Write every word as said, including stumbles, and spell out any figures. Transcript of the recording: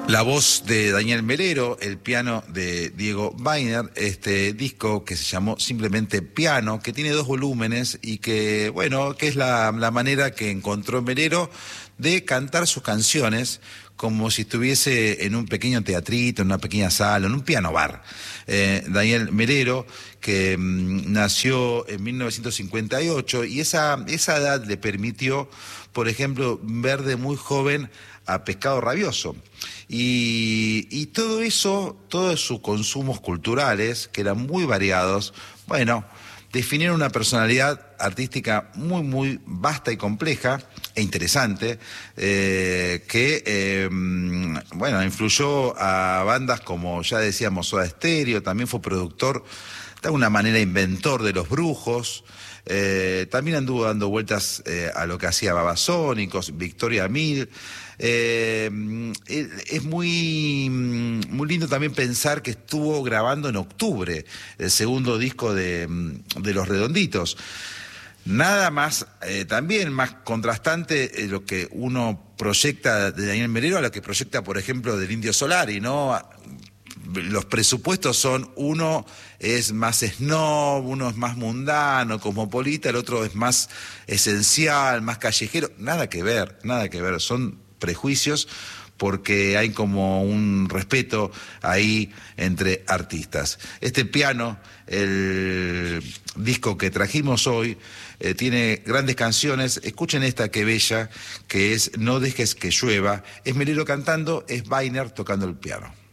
La voz de Daniel Melero, el piano de Diego Weiner, este disco que se llamó simplemente Piano, que tiene dos volúmenes y que, bueno, que es la, la manera que encontró Melero de cantar sus canciones como si estuviese en un pequeño teatrito, en una pequeña sala, en un piano bar. Eh, Daniel Melero, que mmm, nació en mil novecientos cincuenta y ocho, y esa, esa edad le permitió, por ejemplo, ver de muy joven a Pescado Rabioso. Y, y todo eso, todos sus consumos culturales, que eran muy variados, bueno, definieron una personalidad artística muy, muy vasta y compleja e interesante, eh, que, eh, bueno, influyó a bandas como, ya decíamos, Soda Stereo, también fue productor, de alguna manera inventor de Los Brujos, eh, también anduvo dando vueltas eh, a lo que hacía Babasónicos, Victoria Mil. Eh, es muy, muy lindo también pensar que estuvo grabando en octubre el segundo disco de, de Los Redonditos. Nada más, eh, también más contrastante eh, lo que uno proyecta de Daniel Melero a lo que proyecta, por ejemplo, del Indio Solari, ¿no? Los presupuestos son, uno es más snob, uno es más mundano, cosmopolita, el otro es más esencial, más callejero. Nada que ver, nada que ver, son prejuicios, porque hay como un respeto ahí entre artistas. Este Piano, el disco que trajimos hoy, eh, tiene grandes canciones. Escuchen esta que bella, que es No dejes que llueva. Es Melero cantando, es Weiner tocando el piano.